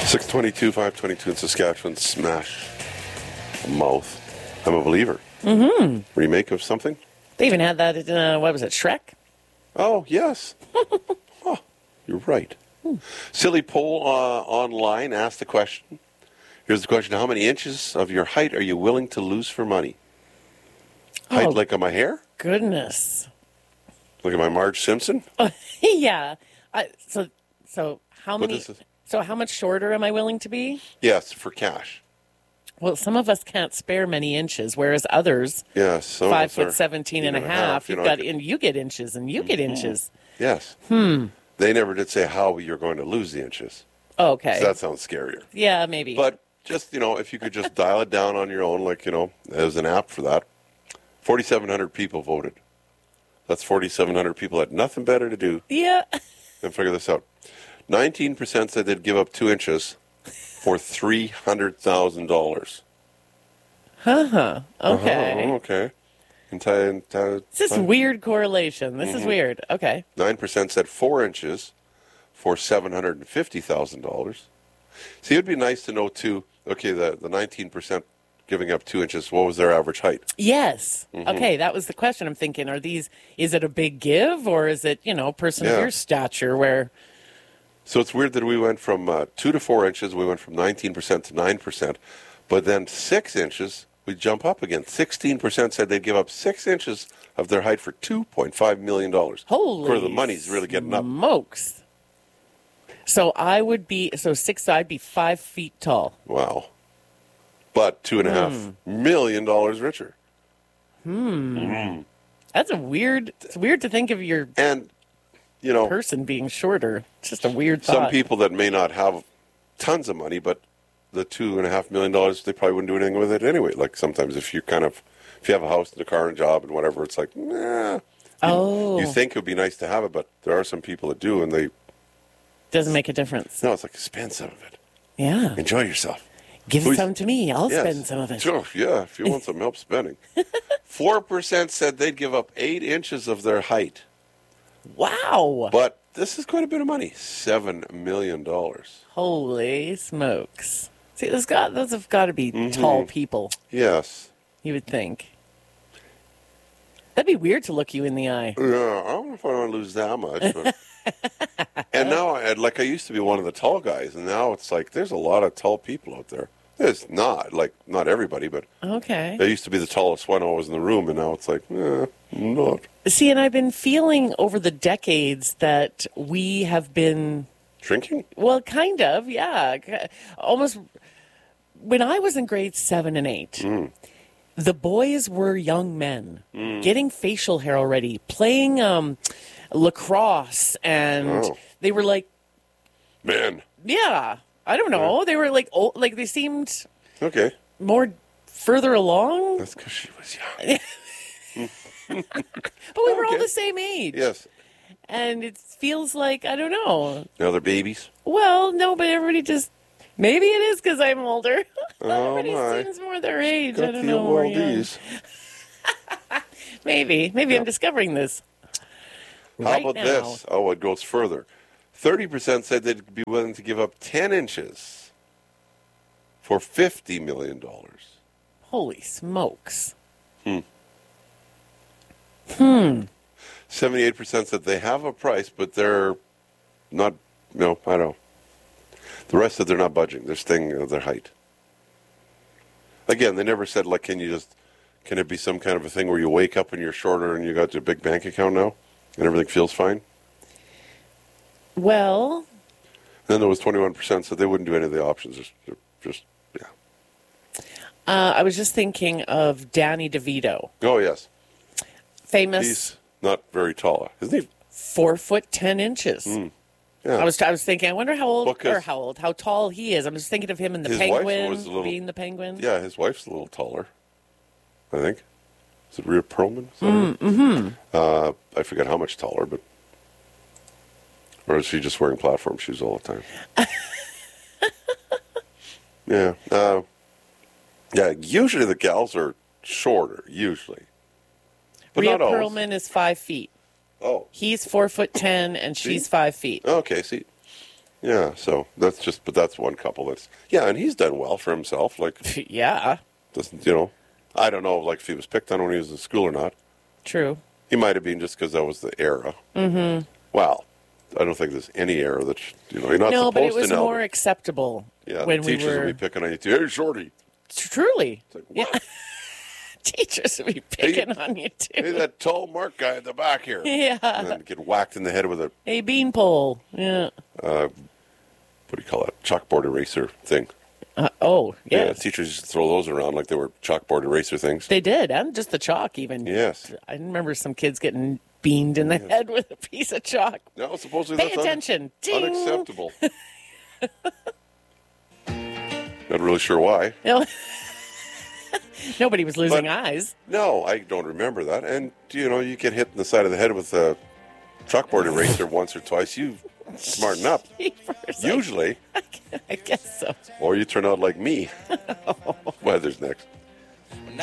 622, 522 in Saskatchewan. Smash Mouth. I'm a Believer. Remake of something? They even had that in, what was it, Shrek? Oh, yes. Oh, you're right. Silly poll online asked the question. Here's the question. How many inches of your height are you willing to lose for money? Height Oh. like on my hair? Goodness. Look at my Marge Simpson? Yeah. So how But many? this is- So how much shorter am I willing to be? Yes, for cash. Well, some of us can't spare many inches, whereas others, Yes. Some of 5 us are foot 17 and a 8.5, half, you you've know, got, and you get inches, and you get inches. Yes. They never did say how you're going to lose the inches. Oh, okay. So that sounds scarier. Yeah, maybe. But just, if you could just dial it down on your own, like, there's an app for that. 4,700 people voted. That's 4,700 people had nothing better to do yeah. than figure this out. 19% said they'd give up 2 inches for $300,000. Okay. Okay. It's this weird correlation. This is weird. Okay. 9% said 4 inches for $750,000. See, it would be nice to know, too, okay, the 19% giving up 2 inches, what was their average height? Yes. Okay, that was the question. I'm thinking, is it a big give, or is it, person of Yeah. your stature where... So it's weird that we went from 2 to 4 inches, we went from 19% to 9%, but then 6 inches, we jump up again. 16% said they'd give up 6 inches of their height for $2.5 million. Holy Where the money's really getting up. smokes. So I'd be 5 feet tall. Wow. But $2.5 million richer. That's it's weird to think of your And, person being shorter. It's just a weird thought. some people that may not have tons of money, but the $2.5 million, they probably wouldn't do anything with it anyway. Like sometimes if you have a house and a car and a job and whatever, it's like, nah. You think it would be nice to have it, but there are some people that do, and Doesn't make a difference. no, it's like, spend some of it. Yeah. Enjoy yourself. Give Who's- some to me. I'll Yes. spend some of it. Sure, yeah, if you want some help spending. 4% said they'd give up 8 inches of their height. Wow. But this is quite a bit of money. $7 million. Holy smokes. See, those have got to be tall people, Yes. you would think. That'd be weird to look you in the eye. Yeah, I don't know if I want to lose that much. But... and now, I used to be one of the tall guys, and now it's like there's a lot of tall people out there. There's not everybody, but Okay. I used to be the tallest one always in the room, and now it's like, not. See, and I've been feeling over the decades that we have been, Shrinking? well, kind of, yeah. Almost, when I was in grades 7 and 8, the boys were young men, getting facial hair already, playing lacrosse, and Oh. they were like, Man. yeah, I don't know. They were like, old, like they seemed Okay. more further along, That's because she was young. but we were all Okay. the same age. Yes. And it feels like, I don't know. Now they're babies. Well, no, but everybody just, maybe it is because I'm older. Oh, Everybody my. seems more their age. I Got don't the know. We're young. oldies. Maybe I'm discovering this. How right about now. this? Oh, it goes further. 30% said they'd be willing to give up 10 inches for $50 million. Holy smokes. 78% said they have a price, but they're not, I don't know. The rest said they're not budging. They're staying at their height. Again, they never said, like, can it be some kind of a thing where you wake up and you're shorter and you got your big bank account now and everything feels fine? Well, Then there was 21% said they wouldn't do any of the options. Just yeah. I was just thinking of Danny DeVito. Oh, yes. Famous He's not very tall, isn't he? 4'10". Yeah. I was thinking, I wonder how old, Well, 'cause how tall he is. I'm just thinking of him in the his wife Penguin, was a little- being the Penguin. Yeah, his wife's a little taller, I think. Is it Rhea Perlman? Mm-hmm. I forget how much taller, but... Or is she just wearing platform shoes all the time? Yeah. Yeah, usually the gals are shorter, usually. But Rhea not always. Perlman is 5 feet. Oh, He's 4'10", and she's 5 feet. okay, see. Yeah, so but that's one couple that's, yeah, and he's done well for himself. Like, Yeah, doesn't, I don't know, like, if he was picked on when he was in school or not. true. He might have been just because that was the era. Mm-hmm. Well, I don't think there's any era that, you're not No, supposed but it was to know. more acceptable Yeah, when the we teachers were. will be picking on you too. Hey, Shorty. Truly. It's like, what? Yeah. Teachers would be picking on you Hey, too. that tall Mark guy at the back here. Yeah. And then get whacked in the head with a, Hey, beanpole. Yeah. what do you call it, chalkboard eraser thing. Oh, Yeah, yes. teachers used to throw those around like they were chalkboard eraser things. They did, and just the chalk even. Yes. I remember some kids getting beamed in the head with a piece of chalk. No, supposedly Pay that's attention. Ding. unacceptable. Not really sure why. No. Nobody was losing But- eyes. No, I don't remember that. And, you get hit in the side of the head with a chalkboard eraser once or twice, you smarten up. Usually. I guess so. Or you turn out like me. Weather's next.